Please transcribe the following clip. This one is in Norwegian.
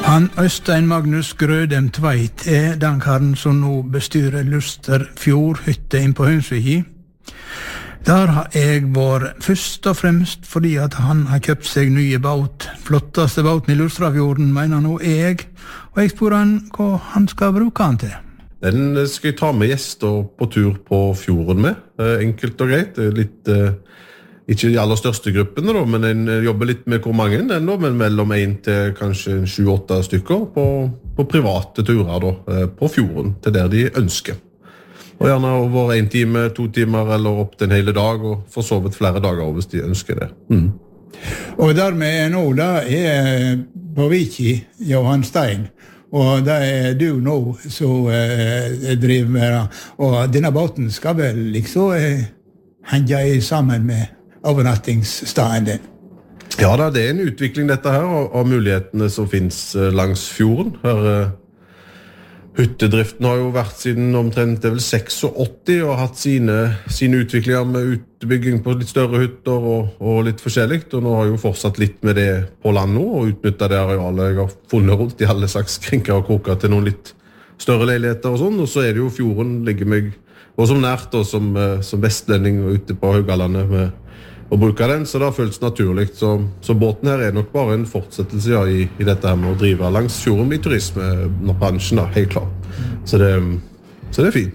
Han Øystein Magnus Grødem Tveit den karen som nå bestyrer Luster Fjordhytte inn på Hønsviki. Der har jeg vært først og fremst fordi at han har kjøpt seg nye båt. Flotteste båten i Lustrafjorden, mener nå jeg. Og jeg spør han hva han skal bruke han til. Den skal jeg ta med gjester på tur på fjorden med. Enkelt og greit. Litt, ikke de aller største gruppene, da, men en jobber litt med hvor mange den, men mellom 1 til kanskje 7-8 stykker på private turer da, på fjorden, til der de ønsker. Og gjerne over 1 time, 2 timer, eller opp til en hele dag, og for så vidt flere dager hvis de ønsker det. Og dermed nå, da på Viki, Johan Stein, og det du nå som driver med det. Og denne båten skal vel liksom henge sammen med overnattingsstaden din. Ja, det en utvikling dette her, av mulighetene som finnes langs fjorden. Her, hyttedriften har jo vært siden omtrent 86 og hatt sine utviklinger med utbygging på litt større hytter og litt forskjellig. Og nå har jeg jo fortsatt litt med det på land nå, og utnyttet det arealet jeg har funnet rundt i alle slags krinker og kroker til noen litt større leiligheter og sånn. Og så det jo fjorden ligger meg og som nært og som vestlending ute på Haugalandet med å bruke den, så det har føltes naturlig. Så båten her nok bare en fortsettelse i dette her med å drive langs fjorden i turismebransjen, da, helt klart. Så det er fint.